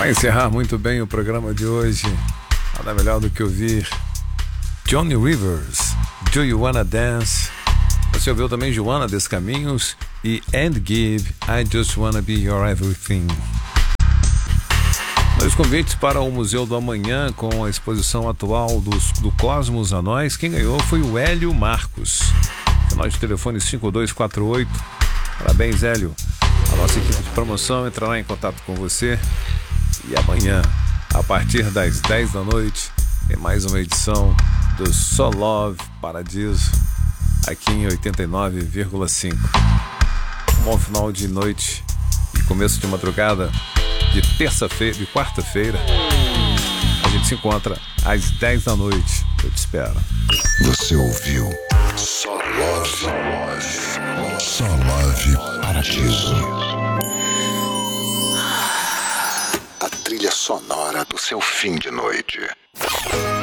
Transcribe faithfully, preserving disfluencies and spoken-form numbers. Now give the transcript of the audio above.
Para encerrar muito bem o programa de hoje, nada melhor do que ouvir Johnny Rivers, Do You Wanna Dance? Você ouviu também Joana Descaminhos e And Give, I Just Wanna Be Your Everything. Dois convites para o Museu do Amanhã com a exposição atual dos, do Cosmos a Nós. Quem ganhou foi o Hélio Marcos. Final de telefone cinco dois quatro oito. Parabéns, Hélio. A nossa equipe de promoção entrará em contato com você. E amanhã, a partir das dez da noite, tem mais uma edição do Só Love Paradiso, aqui em oitenta e nove vírgula cinco. Bom final de noite e começo de madrugada de terça-feira, de quarta-feira. A gente se encontra às dez da noite. Eu te espero. Você ouviu Só Love, Só Love Paradiso. A trilha sonora do seu fim de noite.